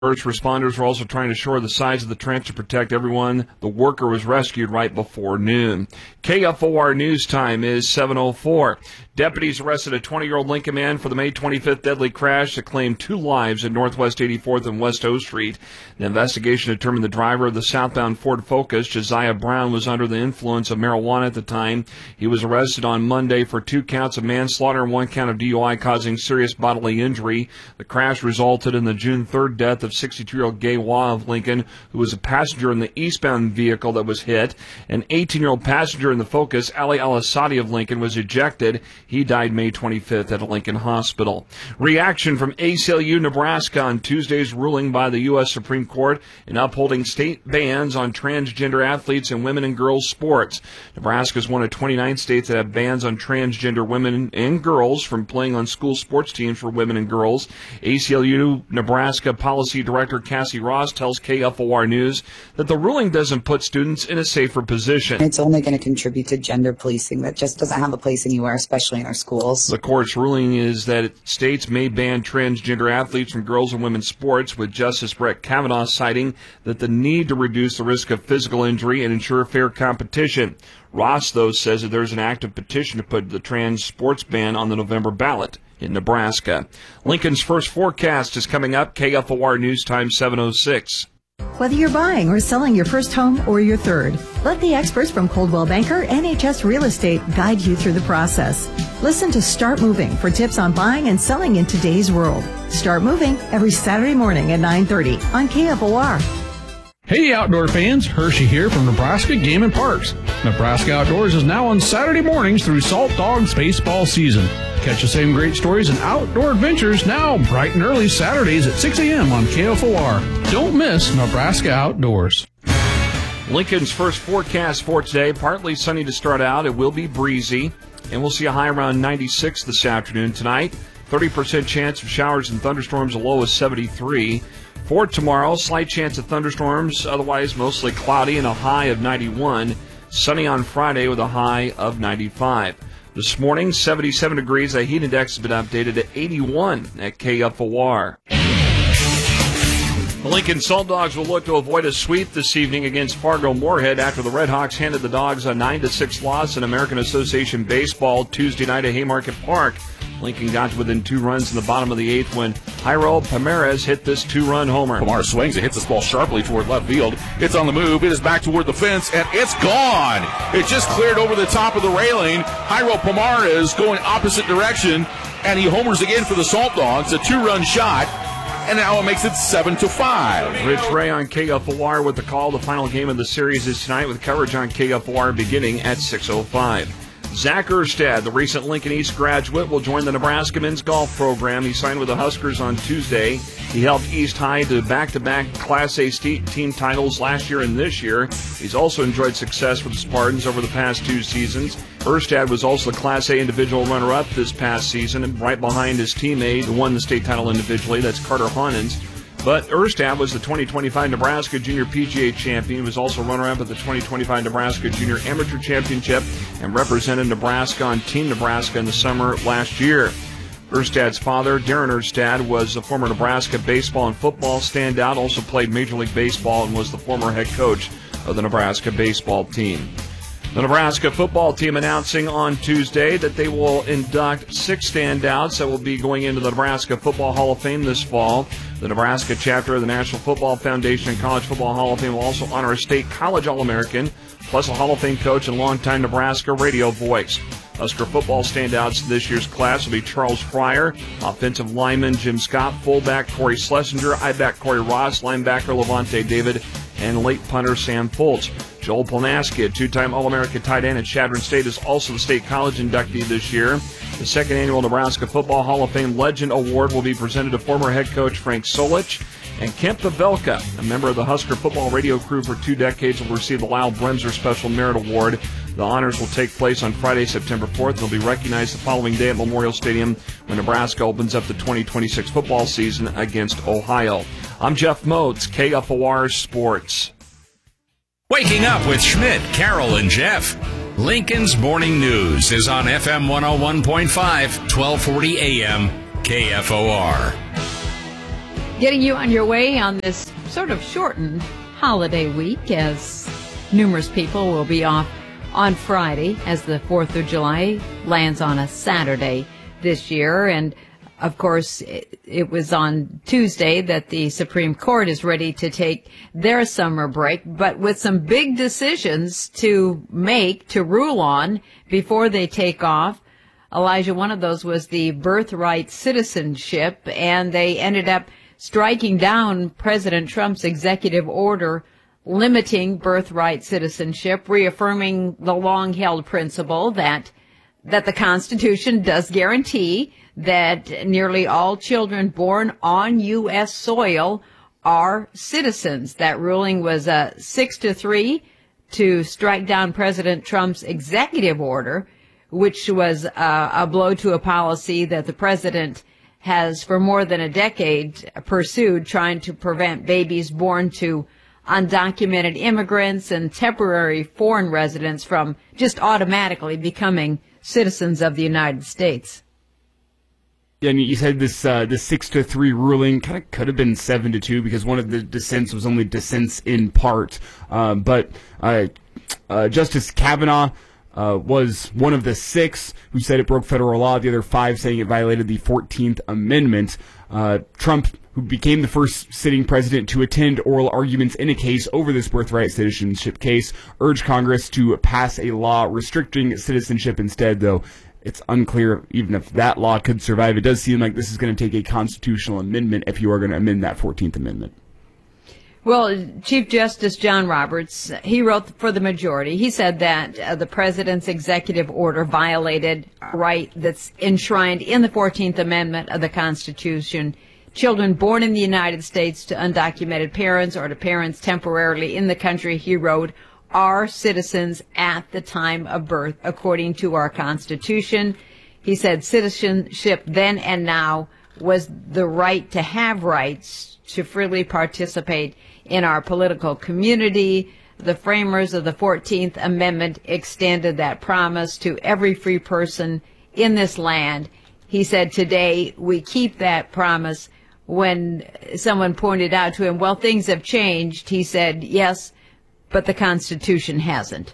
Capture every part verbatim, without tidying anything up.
First responders were also trying to shore the sides of the trench to protect everyone. The worker was rescued right before noon. K F O R News Time is seven oh four. Deputies arrested a twenty-year-old Lincoln man for the May twenty-fifth deadly crash that claimed two lives at Northwest eighty-fourth and West O Street. The investigation determined the driver of the southbound Ford Focus, Josiah Brown, was under the influence of marijuana at the time. He was arrested on Monday for two counts of manslaughter and one count of D U I causing serious bodily injury. The crash resulted in the June third death of sixty-two-year-old Gay Wah of Lincoln, who was a passenger in the eastbound vehicle that was hit. An eighteen-year-old passenger in the Focus, Ali Al-Assadi of Lincoln, was ejected. He died May twenty-fifth at a Lincoln hospital. Reaction from A C L U Nebraska on Tuesday's ruling by the U S Supreme Court in upholding state bans on transgender athletes in women and girls sports. Nebraska is one of twenty-nine states that have bans on transgender women and girls from playing on school sports teams for women and girls. A C L U Nebraska Policy Director Cassie Ross tells K F O R News that the ruling doesn't put students in a safer position. It's only going to contribute to gender policing that just doesn't have a place anywhere, especially in our schools. The court's ruling is that states may ban transgender athletes from girls and women's sports, with Justice Brett Kavanaugh citing that the need to reduce the risk of physical injury and ensure fair competition. Ross, though, says that there's an active petition to put the trans sports ban on the November ballot in Nebraska. Lincoln's first forecast is coming up. K F O R News Time seven oh six. Whether you're buying or selling your first home or your third, let the experts from Coldwell Banker N H S Real Estate guide you through the process. Listen to Start Moving for tips on buying and selling in today's world. Start Moving every Saturday morning at nine thirty on K F O R. Hey outdoor fans, Hershey here from Nebraska Game and Parks. Nebraska Outdoors is now on Saturday mornings through Salt Dogs baseball season. Catch the same great stories and outdoor adventures now bright and early Saturdays at six a.m. on K F O R. Don't miss Nebraska Outdoors. Lincoln's first forecast for today, partly sunny to start out. It will be breezy, and we'll see a high around ninety-six this afternoon. Tonight, thirty percent chance of showers and thunderstorms, a low of seventy-three. For tomorrow, slight chance of thunderstorms, otherwise mostly cloudy and a high of ninety-one. Sunny on Friday with a high of ninety-five. This morning, seventy-seven degrees. The heat index has been updated to eighty-one at K F O R. The Lincoln Salt Dogs will look to avoid a sweep this evening against Fargo-Moorhead after the Red Hawks handed the Dogs a nine to six loss in American Association Baseball Tuesday night at Haymarket Park. Lincoln got to within two runs in the bottom of the eighth when Jairo Pomares hit this two-run homer. Pomares swings and hits this ball sharply toward left field. It's on the move. It is back toward the fence, and it's gone. It just cleared over the top of the railing. Jairo Pomares going opposite direction, and he homers again for the Salt Dogs. A two-run shot, and now it makes it seven to five. Rich Ray on K F O R with the call. The final game of the series is tonight with coverage on K F O R beginning at six oh five. Zach Erstad, the recent Lincoln East graduate, will join the Nebraska men's golf program. He signed with the Huskers on Tuesday. He helped East High to back-to-back Class A team titles last year and this year. He's also enjoyed success with the Spartans over the past two seasons. Erstad was also the Class A individual runner-up this past season, and right behind his teammate who won the state title individually. That's Carter Honens. But Erstad was the twenty twenty-five Nebraska Junior P G A champion. He was also runner-up at the twenty twenty-five Nebraska Junior Amateur Championship and represented Nebraska on Team Nebraska in the summer last year. Erstad's father, Darren Erstad, was a former Nebraska baseball and football standout, also played Major League Baseball, and was the former head coach of the Nebraska baseball team. The Nebraska football team announcing on Tuesday that they will induct six standouts that will be going into the Nebraska Football Hall of Fame this fall. The Nebraska chapter of the National Football Foundation and College Football Hall of Fame will also honor a state college All-American, plus a Hall of Fame coach and longtime Nebraska radio voice. Husker football standouts in this year's class will be Charles Fryer, offensive lineman Jim Scott, fullback Corey Schlesinger, I-back Corey Ross, linebacker Levante David, and late punter Sam Foltz. Joel Planaski, a two-time All-America tight end at Chadron State, is also the state college inductee this year. The second annual Nebraska Football Hall of Fame Legend Award will be presented to former head coach Frank Solich. And Kemp Pavelka, a member of the Husker football radio crew for two decades, will receive the Lyle Bremser Special Merit Award. The honors will take place on Friday, September fourth. They'll be recognized the following day at Memorial Stadium when Nebraska opens up the twenty twenty-six football season against Ohio. I'm Jeff Moats, K F O R Sports. Waking up with Schmidt, Carol, and Jeff. Lincoln's Morning News is on F M one oh one point five, twelve forty A M, K F O R. Getting you on your way on this sort of shortened holiday week, as numerous people will be off on Friday as the fourth of July lands on a Saturday this year. And of course, it, it was on Tuesday that the Supreme Court is ready to take their summer break, but with some big decisions to make, to rule on before they take off. Elijah, one of those was the birthright citizenship, and they ended up striking down President Trump's executive order limiting birthright citizenship, reaffirming the long-held principle that that the Constitution does guarantee that nearly all children born on U S soil are citizens. That ruling was a six to three to strike down President Trump's executive order, which was uh, a blow to a policy that the president has for more than a decade pursued, trying to prevent babies born to undocumented immigrants and temporary foreign residents from just automatically becoming citizens of the United States. Yeah, and you said this uh, this six to three ruling kind of could have been seven to two because one of the dissents was only dissents in part. Um, but uh, uh, Justice Kavanaugh uh, was one of the six who said it broke federal law. The other five saying it violated the fourteenth Amendment. Uh, Trump, who became the first sitting president to attend oral arguments in a case over this birthright citizenship case, urged Congress to pass a law restricting citizenship instead, though it's unclear even if that law could survive. It does seem like this is going to take a constitutional amendment if you are going to amend that fourteenth Amendment. Well, Chief Justice John Roberts, he wrote for the majority. He said that uh, the president's executive order violated a right that's enshrined in the fourteenth Amendment of the Constitution. Children born in the United States to undocumented parents or to parents temporarily in the country, he wrote, are citizens at the time of birth, according to our Constitution. He said citizenship then and now was the right to have rights to freely participate in our political community. The framers of the fourteenth Amendment extended that promise to every free person in this land. He said today we keep that promise. When someone pointed out to him, well, things have changed, he said, yes, but the Constitution hasn't.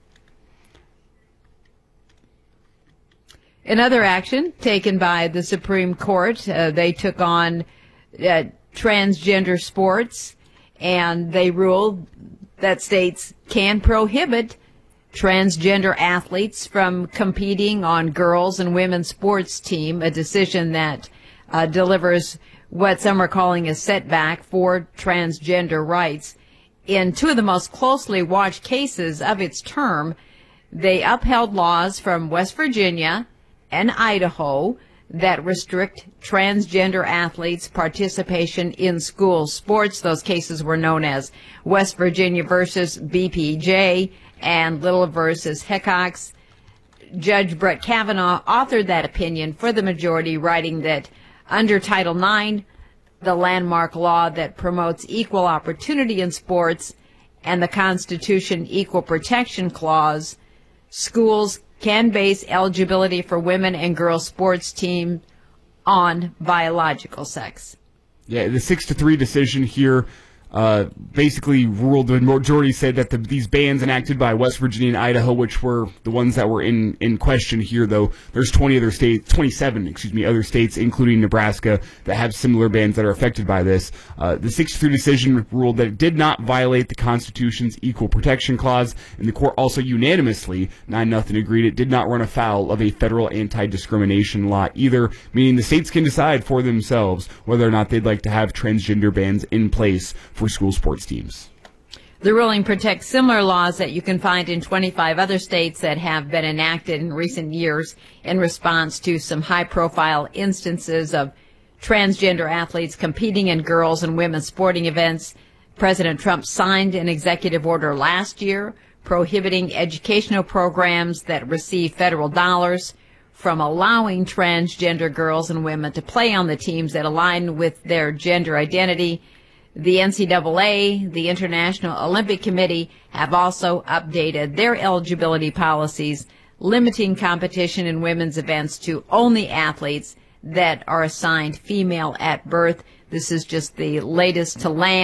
Another action taken by the Supreme Court, uh, they took on uh, transgender sports, and they ruled that states can prohibit transgender athletes from competing on girls' and women's sports team, a decision that uh, delivers what some are calling a setback for transgender rights. In two of the most closely watched cases of its term, they upheld laws from West Virginia and Idaho that restrict transgender athletes' participation in school sports. Those cases were known as West Virginia versus B P J and Little versus Hickox. Judge Brett Kavanaugh authored that opinion for the majority, writing that under Title nine, the landmark law that promotes equal opportunity in sports, and the Constitution Equal Protection Clause, schools can base eligibility for women and girls sports teams on biological sex. Yeah, the six to three decision here uh, basically ruled, the majority said that the, these bans enacted by West Virginia and Idaho, which were the ones that were in, in question here, though, there's twenty other states, twenty-seven, excuse me, other states, including Nebraska, that have similar bans that are affected by this. Uh, the six to three decision ruled that it did not violate the Constitution's Equal Protection Clause, and the court also unanimously, nine nothing, agreed it did not run afoul of a federal anti-discrimination law either, meaning the states can decide for themselves whether or not they'd like to have transgender bans in place for school sports teams. The ruling protects similar laws that you can find in twenty-five other states that have been enacted in recent years in response to some high-profile instances of transgender athletes competing in girls' and women's sporting events. President Trump signed an executive order last year prohibiting educational programs that receive federal dollars from allowing transgender girls and women to play on the teams that align with their gender identity. The N C double A, the International Olympic Committee, have also updated their eligibility policies, limiting competition in women's events to only athletes that are assigned female at birth. This is just the latest to land.